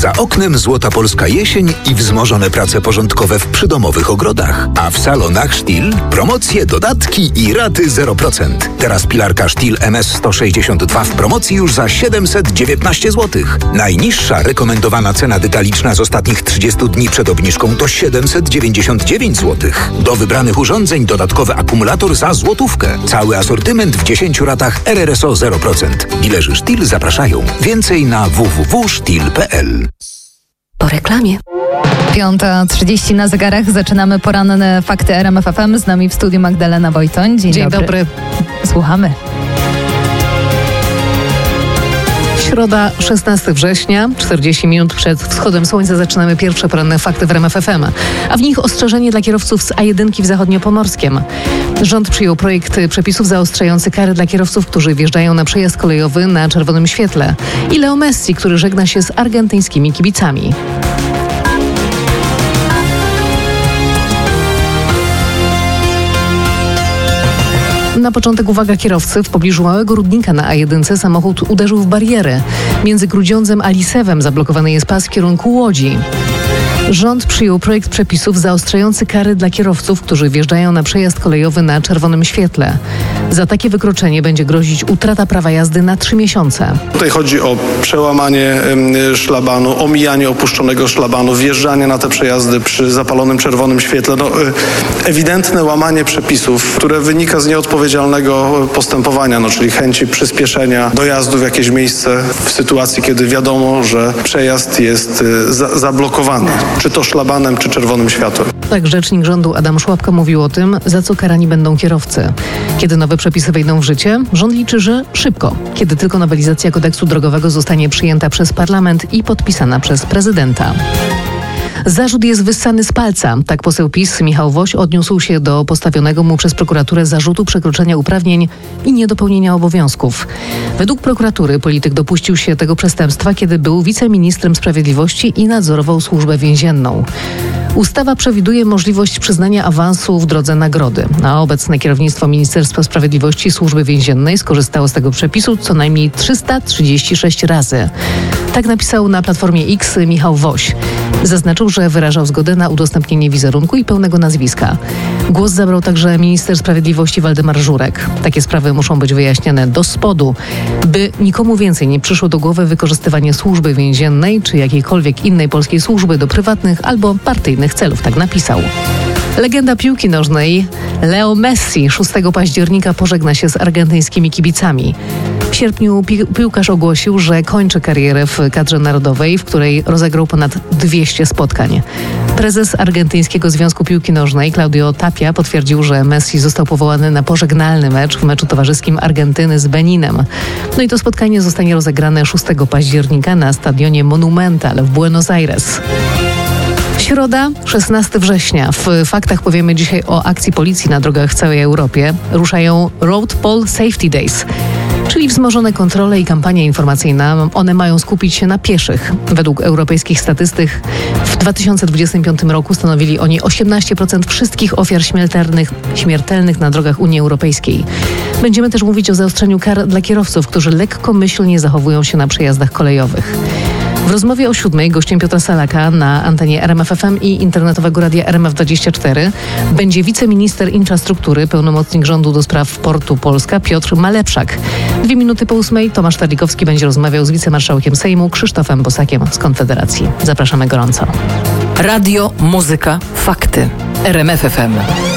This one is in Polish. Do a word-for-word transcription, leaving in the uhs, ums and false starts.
Za oknem złota polska jesień i wzmożone prace porządkowe w przydomowych ogrodach. A w salonach Stihl promocje, dodatki i raty zero procent. Teraz pilarka Stihl M S sto sześćdziesiąt dwa w promocji już za siedemset dziewiętnaście złotych. Najniższa rekomendowana cena detaliczna z ostatnich trzydziestu dni przed obniżką to siedemset dziewięćdziesiąt dziewięć złotych. Do wybranych urządzeń dodatkowy akumulator za złotówkę. Cały asortyment w dziesięciu ratach R R S O zero procent. Dilerzy Stihl zapraszają. Więcej na w w w kropka stihl kropka p l. Po reklamie. Piąta trzydzieści na zegarach. Zaczynamy poranne fakty R M F F M. Z nami w studiu Magdalena Wojtoń. Dzień, Dzień dobry. dobry. Słuchamy. Środa, szesnastego września, czterdzieści minut przed wschodem słońca zaczynamy pierwsze poranne fakty w R M F F M, a w nich ostrzeżenie dla kierowców z A jeden w Zachodniopomorskiem. Rząd przyjął projekt przepisów zaostrzający kary dla kierowców, którzy wjeżdżają na przejazd kolejowy na czerwonym świetle. I Leo Messi, który żegna się z argentyńskimi kibicami. Na początek uwaga kierowcy. W pobliżu małego Rudnika na A jeden samochód uderzył w barierę. Między Grudziądzem a Lisewem zablokowany jest pas w kierunku Łodzi. Rząd przyjął projekt przepisów zaostrzający kary dla kierowców, którzy wjeżdżają na przejazd kolejowy na czerwonym świetle. Za takie wykroczenie będzie grozić utrata prawa jazdy na trzy miesiące. Tutaj chodzi o przełamanie szlabanu, omijanie opuszczonego szlabanu, wjeżdżanie na te przejazdy przy zapalonym czerwonym świetle. No, ewidentne łamanie przepisów, które wynika z nieodpowiedzialnego postępowania, no, czyli chęci przyspieszenia dojazdu w jakieś miejsce w sytuacji, kiedy wiadomo, że przejazd jest za- zablokowany. Czy to szlabanem, czy czerwonym światłem. Tak rzecznik rządu Adam Szłapka mówił o tym, za co karani będą kierowcy. Kiedy nowe przepisy wejdą w życie? Rząd liczy, że szybko. Kiedy tylko nowelizacja kodeksu drogowego zostanie przyjęta przez parlament i podpisana przez prezydenta. Zarzut jest wyssany z palca. Tak poseł PiS Michał Woś odniósł się do postawionego mu przez prokuraturę zarzutu przekroczenia uprawnień i niedopełnienia obowiązków. Według prokuratury polityk dopuścił się tego przestępstwa, kiedy był wiceministrem sprawiedliwości i nadzorował służbę więzienną. Ustawa przewiduje możliwość przyznania awansu w drodze nagrody, a obecne kierownictwo Ministerstwa Sprawiedliwości i Służby Więziennej skorzystało z tego przepisu co najmniej trzysta trzydzieści sześć razy. Tak napisał na Platformie X Michał Woś. Zaznaczył, że wyrażał zgodę na udostępnienie wizerunku i pełnego nazwiska. Głos zabrał także minister sprawiedliwości Waldemar Żurek. Takie sprawy muszą być wyjaśniane do spodu, by nikomu więcej nie przyszło do głowy wykorzystywanie służby więziennej czy jakiejkolwiek innej polskiej służby do prywatnych albo partyjnych celów, tak napisał. Legenda piłki nożnej Leo Messi szóstego października pożegna się z argentyńskimi kibicami. W sierpniu pi- piłkarz ogłosił, że kończy karierę w kadrze narodowej, w której rozegrał ponad dwieście spotkań. Prezes Argentyńskiego Związku Piłki Nożnej Claudio Tapia potwierdził, że Messi został powołany na pożegnalny mecz w meczu towarzyskim Argentyny z Beninem. No i to spotkanie zostanie rozegrane szóstego października na stadionie Monumental w Buenos Aires. Środa, szesnastego września. W faktach powiemy dzisiaj o akcji policji na drogach w całej Europie. Ruszają Road Pole Safety Days, czyli wzmożone kontrole i kampania informacyjna. One mają skupić się na pieszych. Według europejskich statystyk w dwa tysiące dwudziestym piątym roku stanowili oni osiemnaście procent wszystkich ofiar śmiertelnych, śmiertelnych na drogach Unii Europejskiej. Będziemy też mówić o zaostrzeniu kar dla kierowców, którzy lekkomyślnie zachowują się na przejazdach kolejowych. W rozmowie o siódmej gościem Piotra Salaka na antenie R M F F M i internetowego radia R M F dwadzieścia cztery będzie wiceminister infrastruktury, pełnomocnik rządu do spraw Portu Polska Piotr Malepszak. Dwie minuty po ósmej Tomasz Tadlikowski będzie rozmawiał z wicemarszałkiem Sejmu Krzysztofem Bosakiem z Konfederacji. Zapraszamy gorąco. Radio, muzyka, fakty. R M F F M.